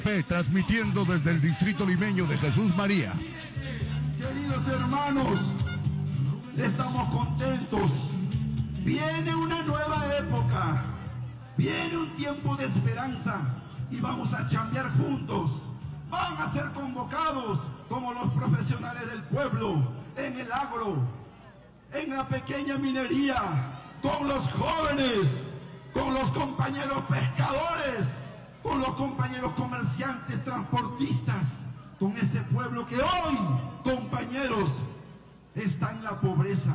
Transmitiendo desde el distrito limeño de Jesús María. Queridos hermanos, estamos contentos. Viene una nueva época, viene un tiempo de esperanza y vamos a chambear juntos. Van a ser convocados como los profesionales del pueblo, en el agro, en la pequeña minería, con los jóvenes, con los compañeros pescadores, con los compañeros comerciantes, transportistas, con ese pueblo que hoy, compañeros, está en la pobreza.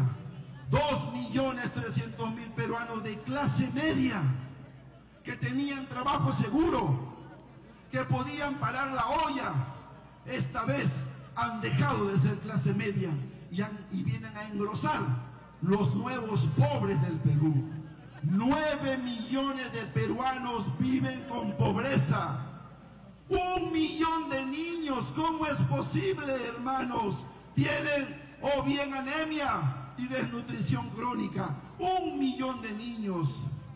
2.300.000 peruanos de clase media que tenían trabajo seguro, que podían parar la olla, esta vez han dejado de ser clase media y vienen a engrosar los nuevos pobres del Perú. 9 millones de peruanos viven con pobreza. 1 millón de niños, ¿cómo es posible, hermanos? Tienen o bien anemia y desnutrición crónica. 1 millón de niños.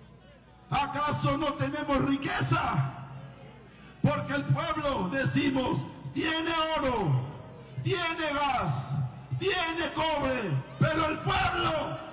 ¿Acaso no tenemos riqueza? Porque el pueblo, decimos, tiene oro, tiene gas, tiene cobre, pero el pueblo...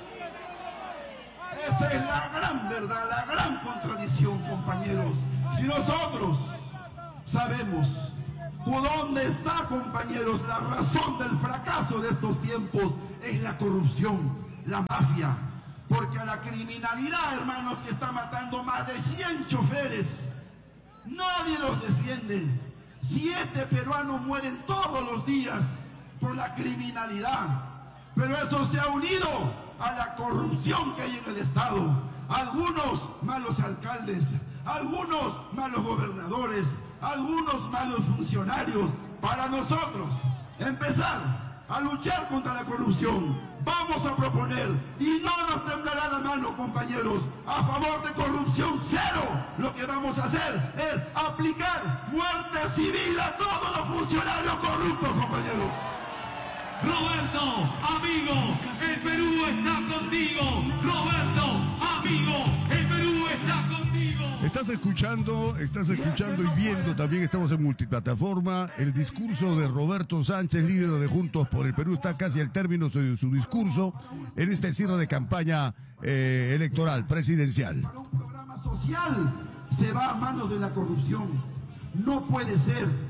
Esa es la gran verdad, la gran contradicción, compañeros. Si nosotros sabemos dónde está, compañeros, la razón del fracaso de estos tiempos es la corrupción, la mafia. Porque a la criminalidad, hermanos, que está matando más de 100 choferes, nadie los defiende. 7 peruanos mueren todos los días por la criminalidad. Pero eso se ha unido a la corrupción que hay en el Estado. Algunos malos alcaldes, algunos malos gobernadores, algunos malos funcionarios. Para nosotros empezar a luchar contra la corrupción, vamos a proponer, y no nos temblará la mano, compañeros, a favor de corrupción cero. Lo que vamos a hacer es aplicar muerte civil a todos los funcionarios corruptos, compañeros. Roberto, amigo, el Perú está contigo. Roberto, amigo, el Perú está contigo. Estás escuchando y viendo, también estamos en multiplataforma, el discurso de Roberto Sánchez, líder de Juntos por el Perú. Está casi al término de su discurso en este cierre de campaña electoral presidencial. Para un programa social se va a manos de la corrupción. No puede ser.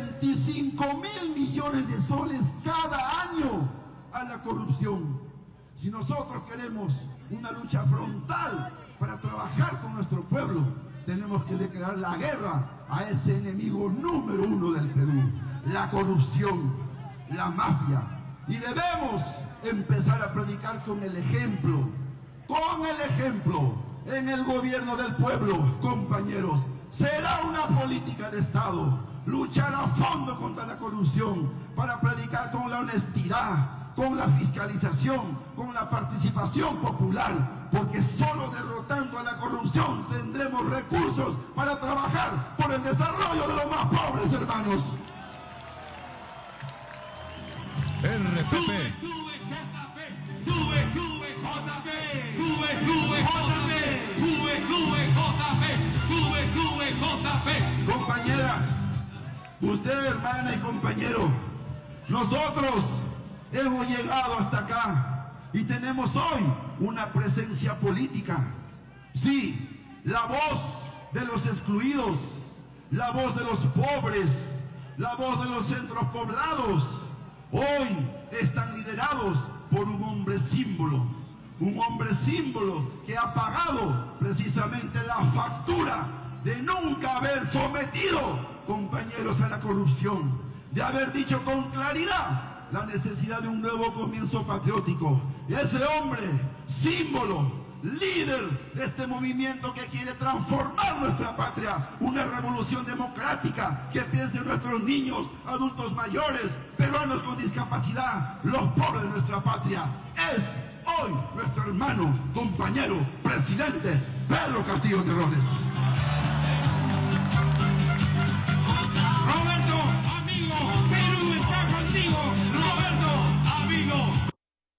25.000 millones de soles cada año a la corrupción. Si nosotros queremos una lucha frontal para trabajar con nuestro pueblo, tenemos que declarar la guerra a ese enemigo número 1 del Perú, la corrupción, la mafia. Y debemos empezar a predicar con el ejemplo, en el gobierno del pueblo, compañeros. Será una política de Estado luchar a fondo contra la corrupción, para predicar con la honestidad, con la fiscalización, con la participación popular, porque solo derrotando a la corrupción tendremos recursos para trabajar por el desarrollo de los más pobres, hermanos. RPP. Sube JP, sube JP, sube JP. Compañera, usted, hermana y compañero, nosotros hemos llegado hasta acá y tenemos hoy una presencia política. Sí, la voz de los excluidos, la voz de los pobres, la voz de los centros poblados, hoy están liderados por un hombre símbolo que ha pagado precisamente la factura de nunca haber sometido, compañeros, a la corrupción, de haber dicho con claridad la necesidad de un nuevo comienzo patriótico. Y ese hombre, símbolo, líder de este movimiento que quiere transformar nuestra patria, una revolución democrática que piense en nuestros niños, adultos mayores, peruanos con discapacidad, los pobres de nuestra patria, es hoy nuestro hermano, compañero, presidente Pedro Castillo Terrones.